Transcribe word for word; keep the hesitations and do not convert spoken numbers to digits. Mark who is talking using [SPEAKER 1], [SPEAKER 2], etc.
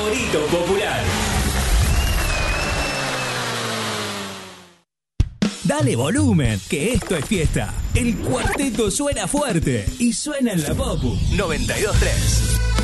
[SPEAKER 1] favorito popular. Dale volumen, que esto es fiesta. El cuarteto suena fuerte y suena en la Popu noventa y dos punto tres.